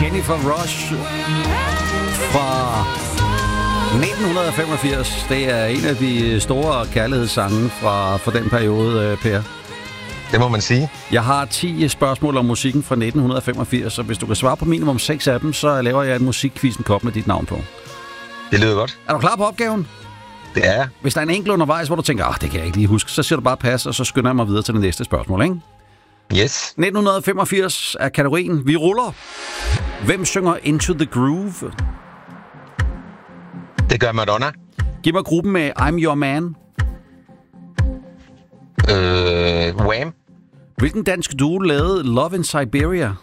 Jennifer Rush fra 1985. Det er en af de store kærlighedssange fra den periode, Per. Det må man sige. Jeg har 10 spørgsmål om musikken fra 1985, så hvis du kan svare på minimum 6 af dem, så laver jeg en musikquizzen kop med dit navn på. Det lyder godt. Er du klar på opgaven? Det er jeg. Hvis der er en enkelt undervejs, hvor du tænker, det kan jeg ikke lige huske, så siger du bare pas, og så skynder jeg mig videre til det næste spørgsmål, ikke? Yes. 1985 er kategorien Vi ruller. Hvem synger Into the Groove? Det gør Madonna. Giv mig gruppen med I'm Your Man. Wham. Hvilken dansk duo lavede Love in Siberia?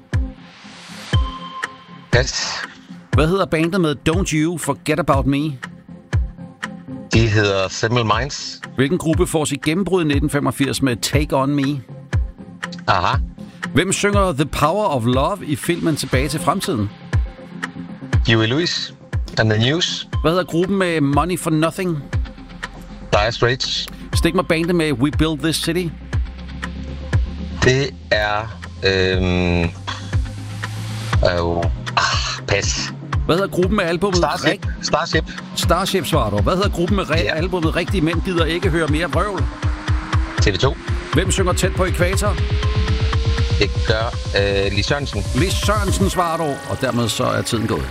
Pas. Hvad hedder bandet med Don't You Forget About Me? De hedder Simple Minds. Hvilken gruppe får sit gennembrud i 1985 med Take On Me? Aha. Hvem synger The Power of Love i filmen Tilbage til Fremtiden? Huey Lewis and the News. Hvad hedder gruppen med Money for Nothing? Dire Straits. Stik mig bandet med We Build This City. Det er... pas. Hvad hedder gruppen med albumet... Starship svarer du. Hvad hedder gruppen med albumet Rigtige Mænd gider ikke høre mere vrøvl? TV2. Hvem synger Tæt på Ækvator? Det gør Lis Sørensen. Lis Sørensen svarer du, og dermed så er tiden gået.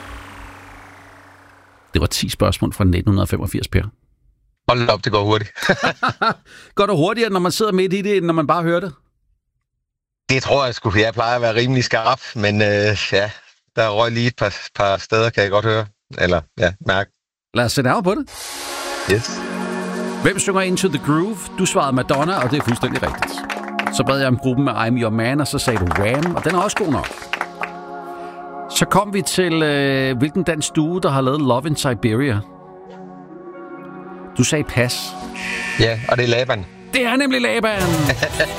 Det var 10 spørgsmål fra 1985, Per. Hold op, det går hurtigt. Går det hurtigere, når man sidder midt i det, end når man bare hører det? Det tror jeg sgu, jeg plejer at være rimelig skarp, men der røg lige et par steder, kan jeg godt høre. Eller, mærke. Lad os se nærmere på det. Yes. Hvem synger Into the Groove? Du svarede Madonna, og det er fuldstændig rigtigt. Så bad jeg om gruppen med I'm Your Man, og så sagde du Wham, og den er også god nok. Så kom vi til, hvilken dansk duo, der har lavet Love in Siberia. Du sagde pas. Ja, og det er Laban. Det er nemlig Laban.